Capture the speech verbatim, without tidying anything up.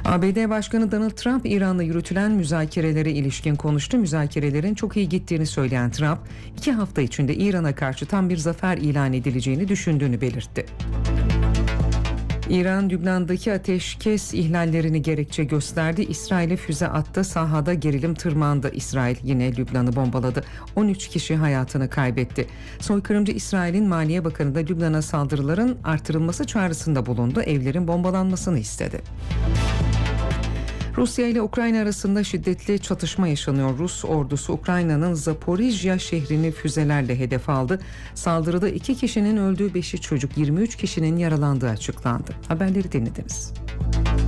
A B D Başkanı Donald Trump, İran'la yürütülen müzakerelere ilişkin konuştu. Müzakerelerin çok iyi gittiğini söyleyen Trump, iki hafta içinde İran'a karşı tam bir zafer ilan edileceğini düşündüğünü belirtti. İran, Lübnan'daki ateşkes ihlallerini gerekçe gösterdi. İsrail'e füze attı. Sahada gerilim tırmandı. İsrail yine Lübnan'ı bombaladı. on üç kişi hayatını kaybetti. Soykırımcı İsrail'in Maliye Bakanı da Lübnan'a saldırıların artırılması çağrısında bulundu. Evlerin bombalanmasını istedi. Rusya ile Ukrayna arasında şiddetli çatışma yaşanıyor. Rus ordusu Ukrayna'nın Zaporijya şehrini füzelerle hedef aldı. Saldırıda iki kişinin öldüğü, beşi çocuk, yirmi üç kişinin yaralandığı açıklandı. Haberleri dinlediniz.